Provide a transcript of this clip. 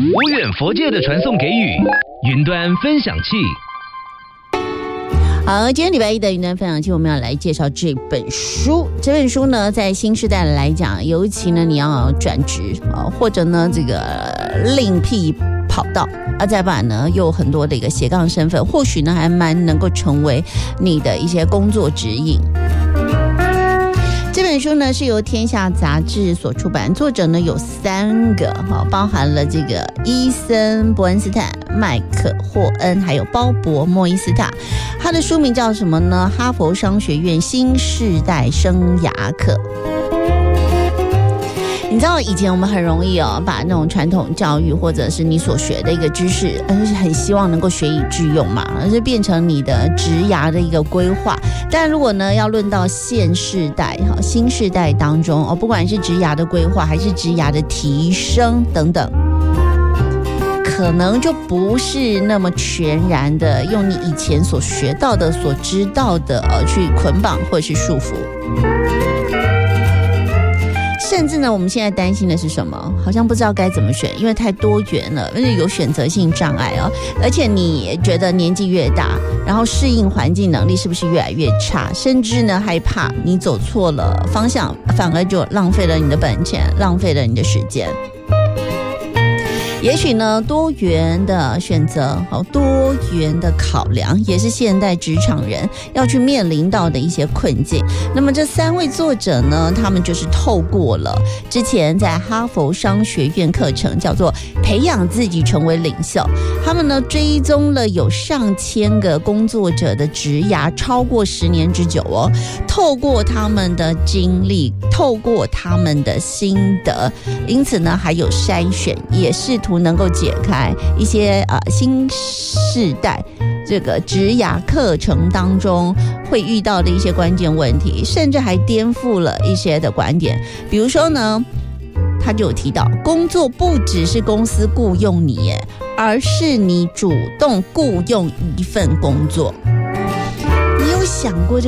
无远弗届的传送给予，云端分享器。 好，今天礼拜一的云端分享器，我们要来介绍这本书。这本书呢，在新时代来讲，尤其呢，你要转职或者呢，这个另辟跑道，再把呢，又有很多的一个斜杠身份，或许呢，还蛮能够成为你的一些工作指引。这本书呢是由天下杂志所出版，作者呢有3个，包含了这个伊森·伯恩斯坦、麦克·霍恩，还有鲍勃·莫伊斯塔。他的书名叫什么呢？哈佛商学院新世代生涯课。你知道以前我们很容易把那种传统教育或者是你所学的一个知识，很希望能够学以致用嘛，就变成你的职涯的一个规划。但如果呢要论到现世代新世代当中不管是职涯的规划还是职涯的提升等等，可能就不是那么全然的用你以前所学到的所知道的去捆绑或者是束缚。甚至呢，我们现在担心的是什么？好像不知道该怎么选，因为太多元了，因为有选择性障碍而且你觉得年纪越大，然后适应环境能力是不是越来越差？甚至呢，害怕你走错了方向，反而就浪费了你的本钱，浪费了你的时间。也许呢，多元的选择多元的考量也是现代职场人要去面临到的一些困境。那么这3位作者呢，他们就是透过了之前在哈佛商学院课程叫做培养自己成为领袖，他们呢追踪了有上千个工作者的职涯超过10年之久透过他们的经历，透过他们的心得，因此呢还有筛选，也试图能够解开一些新世代这个职涯课程当中会遇到的一些关键问题，甚至还颠覆了一些的观点。比如说呢，他就有提到，工作不只是公司雇用你，而是你主动雇用一份工作。你有想过